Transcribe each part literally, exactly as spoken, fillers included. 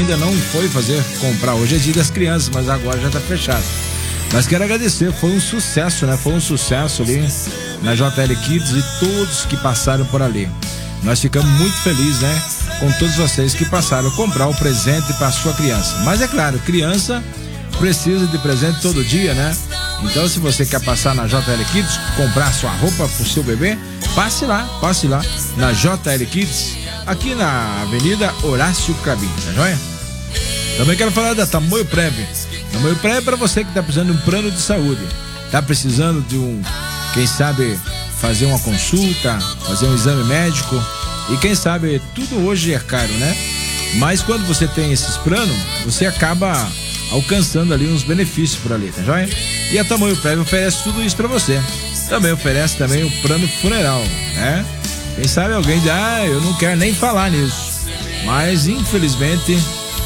ainda não foi fazer, comprar. Hoje é dia das crianças, mas agora já tá fechado. Mas quero agradecer, foi um sucesso, né? Foi um sucesso ali na J L Kids e todos que passaram por ali. Nós ficamos muito felizes, né? Com todos vocês que passaram a comprar o presente para sua criança. Mas é claro, criança precisa de presente todo dia, né? Então, se você quer passar na J L Kids, comprar sua roupa pro seu bebê, passe lá, passe lá na J L Kids, aqui na Avenida Horácio Crabim, tá joia? Também quero falar da Tamoio Prev. Tamoio Prev é para você que tá precisando de um plano de saúde, tá precisando de um, quem sabe, fazer uma consulta, fazer um exame médico, e quem sabe, tudo hoje é caro, né? Mas quando você tem esses planos, você acaba alcançando ali uns benefícios por ali, tá joia? E a Tamoio Prev oferece tudo isso para você. Também oferece também o plano funeral, né? Quem sabe alguém diz, ah, eu não quero nem falar nisso. Mas, infelizmente,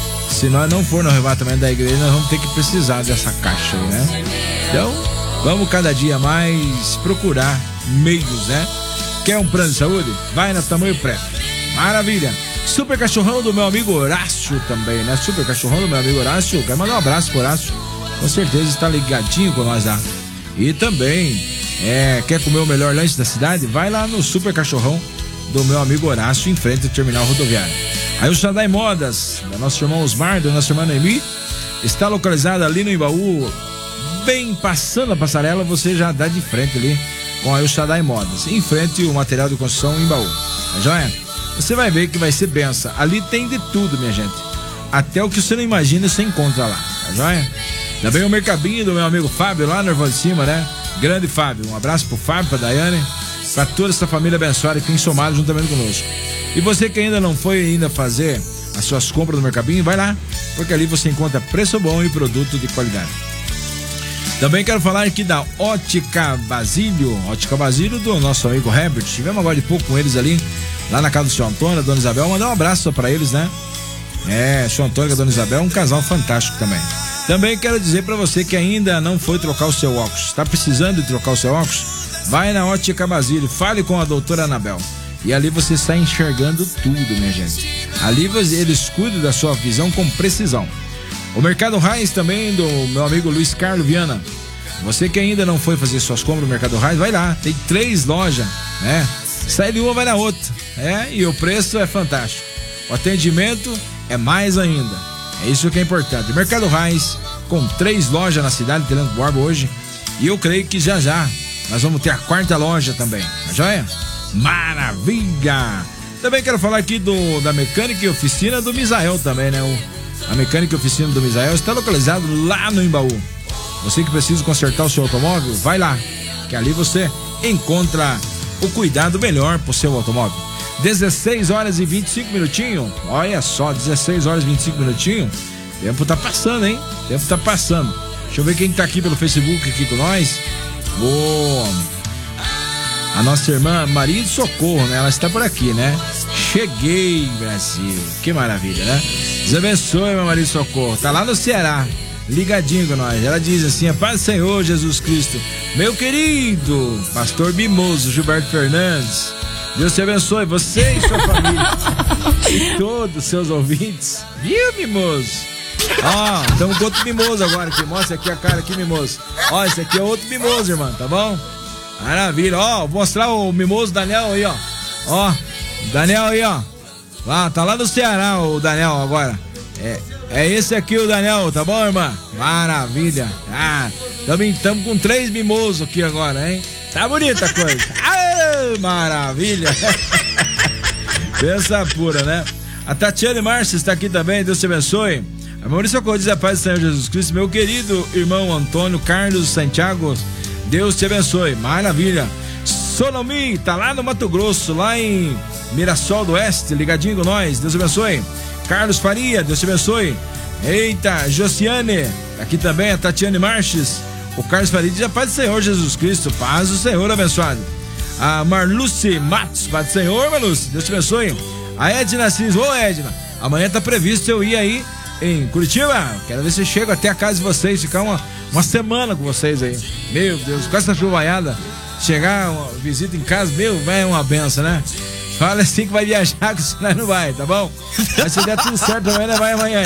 se nós não for no arrebatamento da igreja, nós vamos ter que precisar dessa caixa aí, né? Então, vamos cada dia mais procurar meios, né? Quer um plano de saúde? Vai na Tamoio Prev. Maravilha! Super Cachorrão do meu amigo Horácio também, né? Super Cachorrão do meu amigo Horácio. Quero mandar um abraço pro Horácio. Com certeza está ligadinho com nós lá. E também, é, quer comer o melhor lanche da cidade? Vai lá no Super Cachorrão do meu amigo Horácio, em frente ao terminal rodoviário. Aí o Xandai Modas, da nosso irmão Osmar, da nossa irmã Noemi, está localizada ali no Imbaú, bem passando a passarela, você já dá de frente ali com a El Shaddai Modas, em frente ao material de construção Imbaú. Tá joia? Você vai ver que vai ser benção. Ali tem de tudo, minha gente. Até o que você não imagina, você encontra lá. Tá joia? Também o mercadinho do meu amigo Fábio, lá no Erval de Cima, né? Grande Fábio. Um abraço pro Fábio, pra Daiane, pra toda essa família abençoada que tem somado juntamente conosco. E você que ainda não foi ainda fazer as suas compras no mercadinho, vai lá, porque ali você encontra preço bom e produto de qualidade. Também quero falar aqui da Ótica Basílio, Ótica Basílio do nosso amigo Herbert. Tivemos agora de pouco com eles ali, lá na casa do seu Antônio, a Dona Isabel. Mandar um abraço pra eles, né? É, seu Antônio e a Dona Isabel, um casal fantástico também. Também quero dizer pra você que ainda não foi trocar o seu óculos, está precisando de trocar o seu óculos? Vai na Ótica Basílio, fale com a doutora Anabel. E ali você está enxergando tudo, minha gente. Ali eles cuidam da sua visão com precisão. O Mercado Raiz também, do meu amigo Luiz Carlos Viana. Você que ainda não foi fazer suas compras no Mercado Raiz, vai lá. Tem três lojas, né? Sai de uma, vai na outra. É, e o preço é fantástico. O atendimento é mais ainda. É isso que é importante. Mercado Raiz, com três lojas na cidade de Tenente Borba hoje. E eu creio que já já nós vamos ter a quarta loja também. Tá joia? Maravilha! Também quero falar aqui do, da mecânica e oficina do Misael também, né? O, a mecânica e oficina do Misael está localizado lá no Imbaú. Você que precisa consertar o seu automóvel, vai lá, que ali você encontra o cuidado melhor pro seu automóvel. dezesseis horas e vinte e cinco minutinhos. Olha só, dezesseis horas e vinte e cinco minutinhos. O tempo tá passando, hein? O tempo tá passando. Deixa eu ver quem tá aqui pelo Facebook aqui com nós. Boa. A nossa irmã Maria de Socorro, né? Ela está por aqui, né? Cheguei, Brasil. Que maravilha, né? Deus abençoe, minha Maria de Socorro. Tá lá no Ceará, ligadinho com nós. Ela diz assim: a paz do Senhor Jesus Cristo, meu querido pastor Mimoso Gilberto Fernandes, Deus te abençoe, você e sua família e todos os seus ouvintes. Viu, Mimoso? Ó, estamos com outro Mimoso agora aqui. Mostra aqui a cara aqui, Mimoso. Ó, esse aqui é outro Mimoso, irmão, tá bom? Maravilha, ó, vou mostrar o Mimoso Daniel aí, ó. Ó, Daniel aí, ó. Lá, tá lá no Ceará o Daniel agora. É, é esse aqui o Daniel, tá bom, irmã? Maravilha. Ah, também estamos com três mimosos aqui agora, hein? Tá bonita a coisa. Ah, maravilha. Pensa pura, né? A Tatiane Márcia está aqui também, Deus te abençoe. A Maurício Cordes diz a paz do Senhor Jesus Cristo, meu querido irmão Antônio Carlos Santiago, Deus te abençoe. Maravilha. Sonomi, tá lá no Mato Grosso, lá em Mirassol do Oeste, ligadinho com nós, Deus abençoe. Carlos Faria, Deus te abençoe. Eita, Josiane, aqui também a Tatiane Marches. O Carlos Faria diz a paz do Senhor Jesus Cristo, paz do Senhor abençoado. A Marluce Matos, paz do Senhor, Marluce, Deus te abençoe. A Edna Assis, ô Edna, amanhã tá previsto eu ir aí em Curitiba, quero ver se eu chego até a casa de vocês, ficar uma, uma semana com vocês aí. Meu Deus, com essa chuvaiada, chegar uma visita em casa, meu, vai é uma benção, né? Fala assim que vai viajar, que senão não vai, tá bom? Mas se der tudo certo, amanhã vai amanhã.